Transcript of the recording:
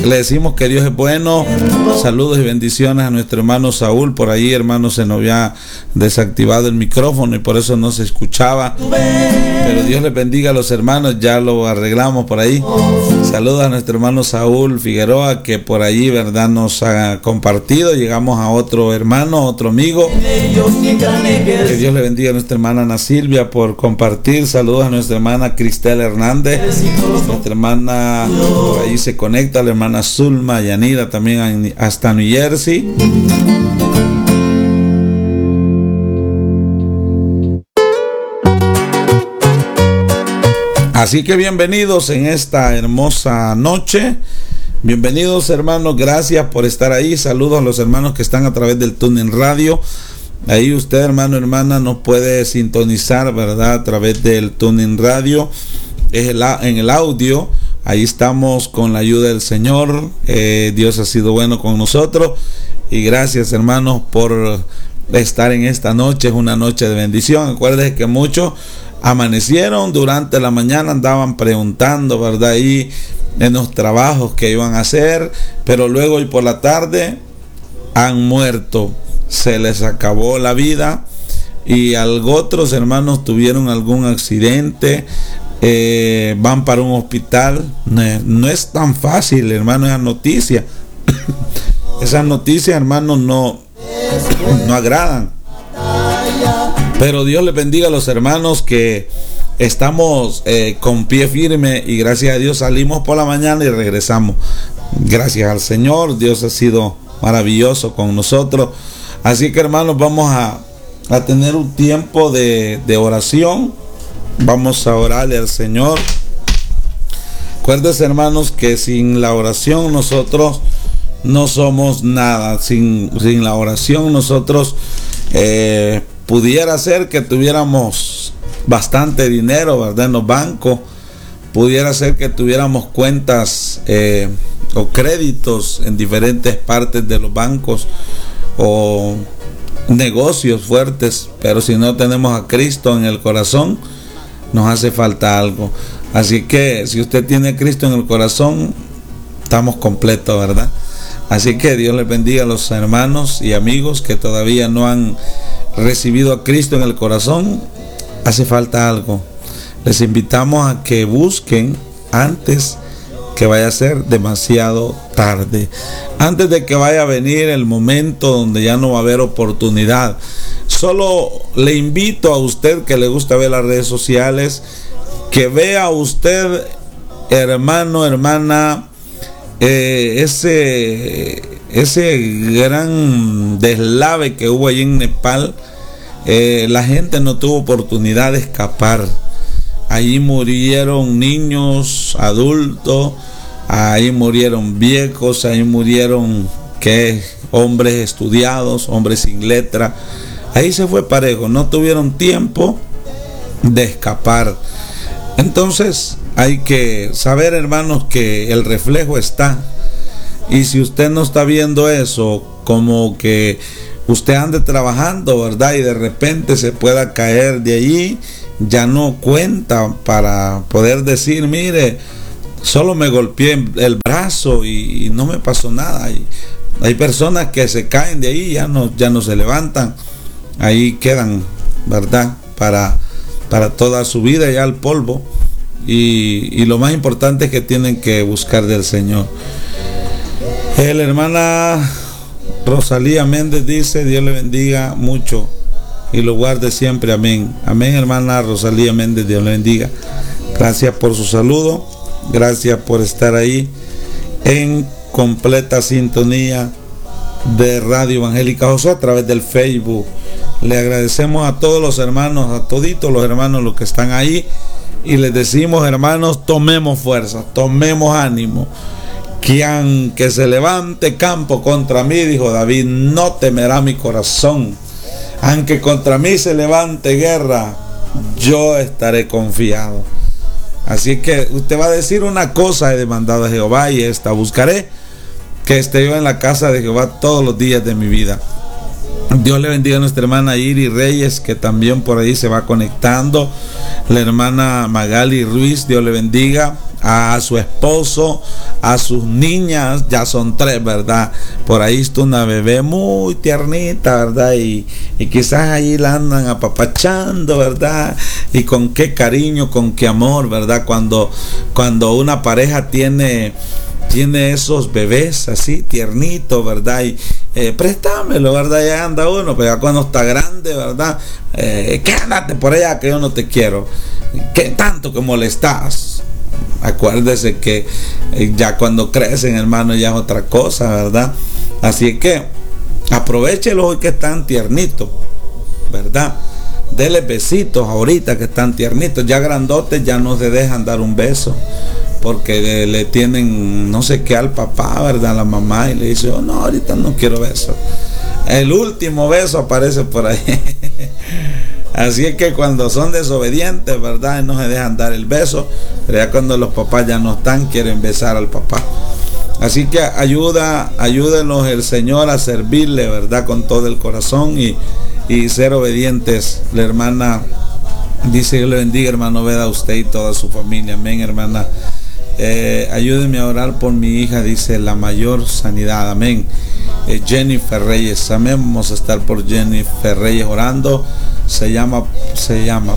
Le decimos que Dios es bueno. Saludos y bendiciones a nuestro hermano Saúl. Por ahí, hermano, se nos había desactivado el micrófono y por eso no se escuchaba. Pero Dios les bendiga a los hermanos. Ya lo arreglamos por ahí. Saludos a nuestro hermano Saúl Figueroa, que por allí, verdad, nos ha compartido. Llegamos a otro hermano, otro amigo. Que Dios le bendiga a nuestra hermana Ana Silvia por compartir. Saludos a nuestra hermana Cristel Hernández. Nuestra hermana por ahí se conecta, la hermana Zulma Yanira también hasta New Jersey. Así que bienvenidos en esta hermosa noche. Bienvenidos, hermanos, gracias por estar ahí. Saludos a los hermanos que están a través del TuneIn Radio. Ahí usted, hermano, hermana, nos puede sintonizar, ¿verdad? A través del TuneIn Radio. En el audio. Ahí estamos con la ayuda del Señor. Dios ha sido bueno con nosotros. Y gracias, hermanos, por estar en esta noche. Es una noche de bendición. Acuérdense que muchos amanecieron durante la mañana, andaban preguntando, ¿verdad? Ahí en los trabajos que iban a hacer. Pero luego y por la tarde han muerto. Se les acabó la vida. Y otros hermanos tuvieron algún accidente. Van para un hospital. No es tan fácil, hermano, esa noticia. Esas noticias, hermanos, no agradan. Pero Dios les bendiga a los hermanos que estamos con pie firme y gracias a Dios salimos por la mañana y regresamos. Gracias al Señor, Dios ha sido maravilloso con nosotros. Así que, hermanos, vamos a tener un tiempo de oración. Vamos a orarle al Señor. Acuérdense, hermanos, que sin la oración nosotros no somos nada. Sin la oración nosotros pudiera ser que tuviéramos bastante dinero, ¿verdad? En los bancos. Pudiera ser que tuviéramos cuentas o créditos en diferentes partes de los bancos o negocios fuertes. Pero si no tenemos a Cristo en el corazón, nos hace falta algo. Así que si usted tiene a Cristo en el corazón, estamos completos, ¿verdad? Así que Dios les bendiga a los hermanos y amigos que todavía no han recibido a Cristo en el corazón. Hace falta algo. Les invitamos a que busquen antes que vaya a ser demasiado tarde, antes de que vaya a venir el momento donde ya no va a haber oportunidad. Solo le invito a usted que le gusta ver las redes sociales, que vea usted, hermano, hermana, ese gran deslave que hubo allí en Nepal. La gente no tuvo oportunidad de escapar. Allí murieron niños, adultos, ahí murieron viejos, ahí murieron hombres estudiados, hombres sin letra. Ahí se fue parejo, no tuvieron tiempo de escapar. Entonces hay que saber, hermanos, que el reflejo está. Y si usted no está viendo eso, como que usted ande trabajando, ¿verdad? Y de repente se pueda caer de allí, ya no cuenta para poder decir, mire, solo me golpeé el brazo y no me pasó nada. Hay personas que se caen de ahí y ya no se levantan. Ahí quedan, ¿verdad? Para toda su vida ya al polvo. Y lo más importante es que tienen que buscar del Señor. La hermana Rosalía Méndez dice: Dios le bendiga mucho y lo guarde siempre. Amén. Amén, hermana Rosalía Méndez, Dios le bendiga. Gracias por su saludo. Gracias por estar ahí en completa sintonía de Radio Evangélica Josué a través del Facebook. Le agradecemos a todos los hermanos, a toditos los hermanos los que están ahí, y les decimos, hermanos, tomemos fuerza, tomemos ánimo, que aunque se levante campo contra mí, dijo David, no temerá mi corazón. Aunque contra mí se levante guerra, yo estaré confiado. Así que usted va a decir una cosa: he demandado a Jehová y esta buscaré, que esté yo en la casa de Jehová todos los días de mi vida. Dios le bendiga a nuestra hermana Iri Reyes, que también por ahí se va conectando. La hermana Magali Ruiz, Dios le bendiga. a su esposo, a sus niñas, ya son 3, ¿verdad? Por ahí está una bebé muy tiernita, ¿verdad? Y quizás ahí la andan apapachando, ¿verdad? Y con qué cariño, con qué amor, ¿verdad? Cuando una pareja tiene esos bebés así tiernitos, ¿verdad? Y préstamelo, ¿verdad? Ya anda uno, pero ya cuando está grande, ¿verdad? Quédate por allá que yo no te quiero. ¿Qué tanto que molestas? Acuérdese que ya cuando crecen, hermano, ya es otra cosa, ¿verdad? Así que aprovechelos hoy que están tiernitos, ¿verdad? Dele besitos ahorita que están tiernitos. Ya grandotes ya no se dejan dar un beso, porque le tienen no sé qué al papá, ¿verdad? A la mamá, y le dice, oh, no, ahorita no quiero beso. El último beso aparece por ahí. Así es que cuando son desobedientes, ¿verdad? No se dejan dar el beso, pero ya cuando los papás ya no están, quieren besar al papá. Así que ayúdenos el Señor a servirle, ¿verdad? Con todo el corazón y ser obedientes. La hermana dice, Dios le bendiga, hermano Veda, a usted y toda su familia. Amén, hermana. Ayúdeme a orar por mi hija, dice, la mayor sanidad. Amén. Jennifer Reyes, amén. Vamos a estar por Jennifer Reyes orando. Se llama